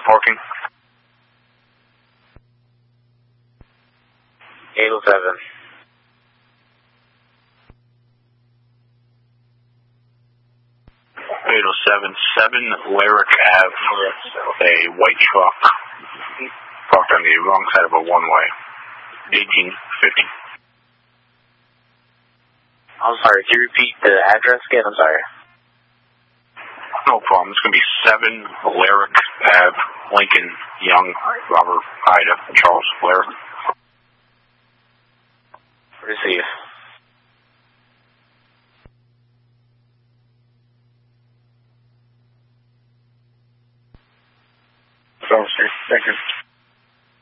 parking? 807. Lyric Ave, a white truck parked on the wrong side of a one-way. 1850. I'm sorry, could you repeat the address again? I'm sorry. No problem. It's going to be 7 Lyric Ave, Lincoln, Young, Robert, Ida, Charles, Lyric. Receive.